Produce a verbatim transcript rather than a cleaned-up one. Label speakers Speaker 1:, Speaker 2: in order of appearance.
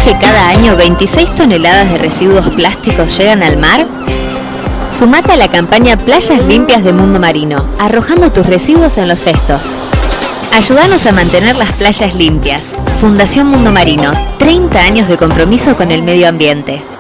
Speaker 1: que cada año veintiséis toneladas de residuos plásticos llegan al mar? Sumate a la campaña Playas Limpias de Mundo Marino, arrojando tus residuos en los cestos. Ayúdanos a mantener las playas limpias. Fundación Mundo Marino, treinta años de compromiso con el medio ambiente.